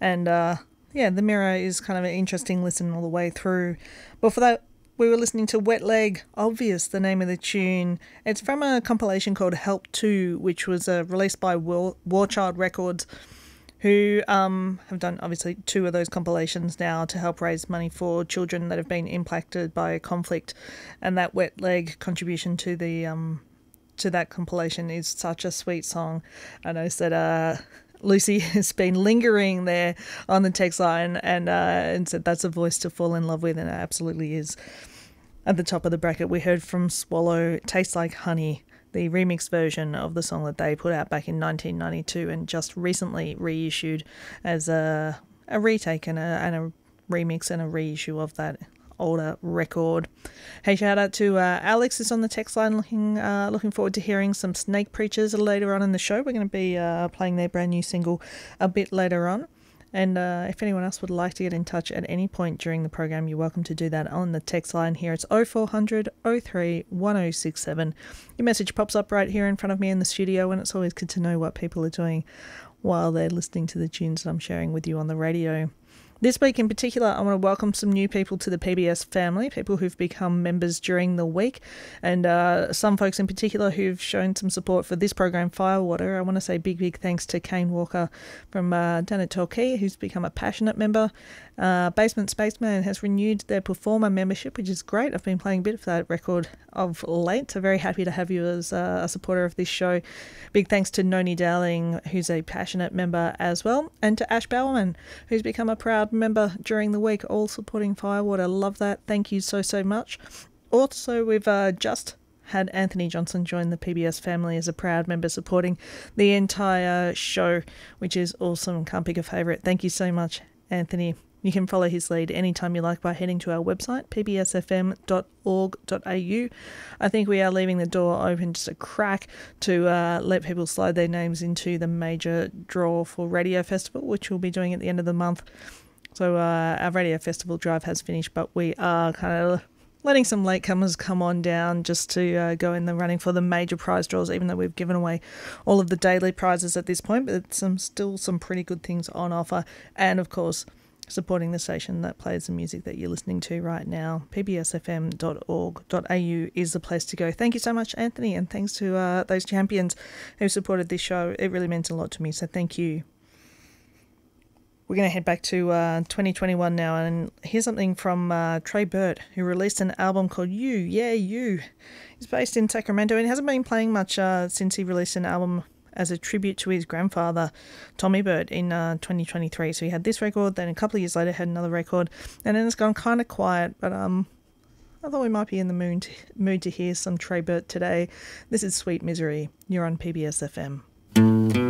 And yeah, The Mirror is kind of an interesting listen all the way through. But for that, we were listening to Wet Leg, Obvious, the name of the tune. It's from a compilation called Help 2, which was released by War Child Records, who have done obviously 2 of those compilations now to help raise money for children that have been impacted by conflict. And that Wet Leg contribution to the to that compilation is such a sweet song. I know that Lucy has been lingering there on the text line and said that's a voice to fall in love with, and it absolutely is. At the top of the bracket, we heard from Swallow, Tastes Like Honey, the remix version of the song that they put out back in 1992 and just recently reissued as a retake and a remix and a reissue of that older record. Hey, shout out to Alex is on the text line looking forward to hearing some Snake Preachers later on in the show. We're going to be playing their brand new single a bit later on. And if anyone else would like to get in touch at any point during the program, you're welcome to do that on the text line here. It's 0400 03 1067. Your message pops up right here in front of me in the studio, and it's always good to know what people are doing while they're listening to the tunes that I'm sharing with you on the radio. This week in particular, I want to welcome some new people to the PBS family, people who've become members during the week, and some folks in particular who've shown some support for this program, Firewater. I want to say big thanks to Kane Walker from down at Torquay, who's become a passionate member. Basement Spaceman has renewed their performer membership, which is great. I've been playing a bit of that record of late, so very happy to have you as a supporter of this show. Big thanks to Noni Dowling, who's a passionate member as well, and to Ash Bowerman, who's become a proud member during the week, all supporting Firewater. Love that. Thank you so much. Also, we've just had Anthony Johnson join the PBS family as a proud member, supporting the entire show, which is awesome. Can't pick a favourite. Thank you so much, Anthony. You can follow his lead anytime you like by heading to our website, pbsfm.org.au. I think we are leaving the door open just a crack to let people slide their names into the major draw for Radio Festival, which we'll be doing at the end of the month. So our Radio Festival drive has finished, but we are kind of letting some latecomers come on down just to go in the running for the major prize draws, even though we've given away all of the daily prizes at this point. But still some pretty good things on offer. And, of course, supporting the station that plays the music that you're listening to right now. pbsfm.org.au is the place to go. Thank you so much, Anthony, and thanks to those champions who supported this show. It really means a lot to me, so thank you. We're going to head back to 2021 now, and here's something from Trey Burt, who released an album called You, Yeah, You. He's based in Sacramento and hasn't been playing much since he released an album as a tribute to his grandfather, Tommy Burt, in 2023. So he had this record, then a couple of years later had another record, and then it's gone kind of quiet, but I thought we might be in the mood to hear some Trey Burt today. This is Sweet Misery. You're on PBS FM.